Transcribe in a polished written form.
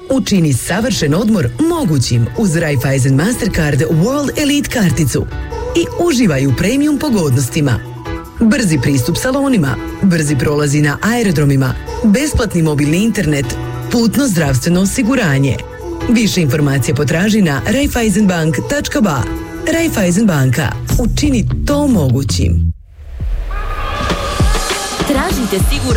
Učini savršen odmor mogućim uz Raiffeisen Mastercard World Elite karticu i uživaj u premium pogodnostima. Brzi pristup salonima, brzi prolazi na aerodromima, besplatni mobilni internet, putno zdravstveno osiguranje. Više informacija potraži na raiffeisenbank.ba. Raiffeisen banka. Učini to mogućim. Tražite sigurno